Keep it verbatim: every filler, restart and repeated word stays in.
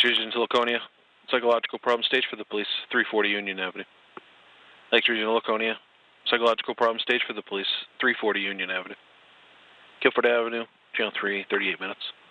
Lakes Region to Laconia. Psychological problem stage for the police, three forty Union Avenue. Lakes Region to Laconia. Psychological problem stage for the police, three forty Union Avenue. Guilford Avenue, channel three, thirty-eight minutes.